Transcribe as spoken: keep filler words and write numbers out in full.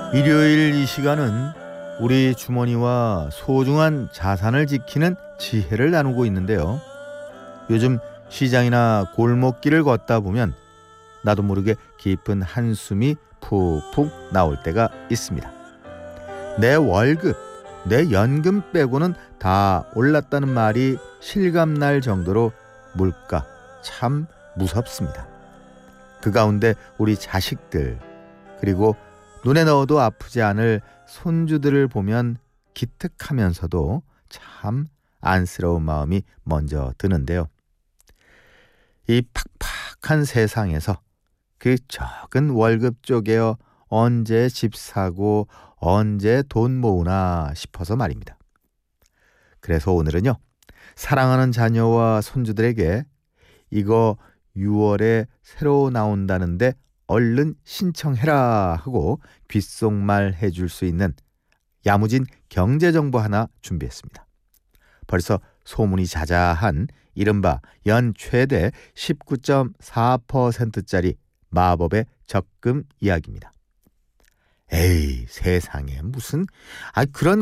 일요일 이 시간은 우리 주머니와 소중한 자산을 지키는 지혜를 나누고 있는데요. 요즘 시장이나 골목길을 걷다 보면 나도 모르게 깊은 한숨이 푹푹 나올 때가 있습니다. 내 월급, 내 연금 빼고는 다 올랐다는 말이 실감날 정도로 물가 참 무섭습니다. 그 가운데 우리 자식들, 그리고 눈에 넣어도 아프지 않을 손주들을 보면 기특하면서도 참 안쓰러운 마음이 먼저 드는데요. 이 팍팍한 세상에서 그 적은 월급 쪼개어 언제 집 사고 언제 돈 모으나 싶어서 말입니다. 그래서 오늘은요, 사랑하는 자녀와 손주들에게 이거 유월에 새로 나온다는데 얼른 신청해라 하고 귓속말 해줄 수 있는 야무진 경제정보 하나 준비했습니다. 벌써 소문이 자자한 이른바 연 최대 십구 점 사 퍼센트짜리 마법의 적금 이야기입니다. 에이, 세상에 무슨 아 그런